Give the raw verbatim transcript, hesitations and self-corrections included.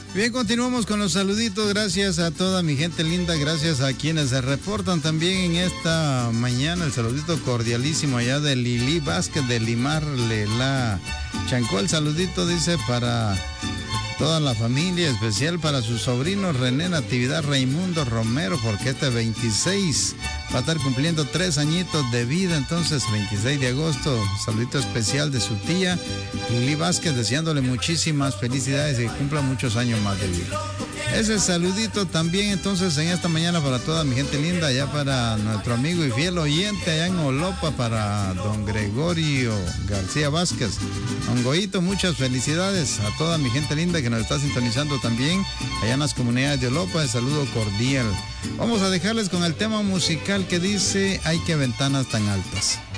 Bien, continuamos con los saluditos. Gracias a toda mi gente linda, gracias a quienes se reportan también en esta mañana. El saludito cordialísimo allá de Lili Vázquez de Limar Lela Chancó. El saludito dice para toda la familia, especial para su sobrino René Natividad Raimundo Romero, porque este veintiséis va a estar cumpliendo tres añitos de vida. Entonces, veintiséis de agosto, saludito especial de su tía Lili Vázquez, deseándole muchísimas felicidades y que cumpla muchos años más de vida. Ese saludito también entonces en esta mañana para toda mi gente linda, allá para nuestro amigo y fiel oyente allá en Olopa, para don Gregorio García Vázquez. Don Goito, muchas felicidades a toda mi gente linda que nos está sintonizando también allá en las comunidades de Olopa. El saludo cordial. Vamos a dejarles con el tema musical que dice: hay que ventanas tan altas.